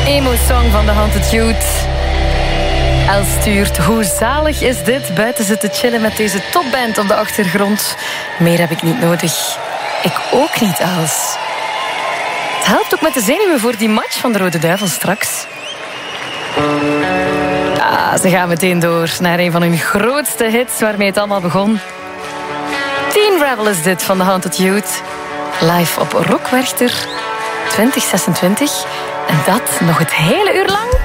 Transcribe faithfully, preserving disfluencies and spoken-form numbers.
Emo-song van de Haunted Youth. Els stuurt, hoe zalig is dit? Buiten zitten chillen met deze topband op de achtergrond. Meer heb ik niet nodig. Ik ook niet, Els. Het helpt ook met de zenuwen voor die match van de Rode Duivels straks. Ah, ze gaan meteen door naar een van hun grootste hits waarmee het allemaal begon. Teen Rebel is dit van de Haunted Youth. Live op Rock Werchter twintig zesentwintig. En dat nog het hele uur lang.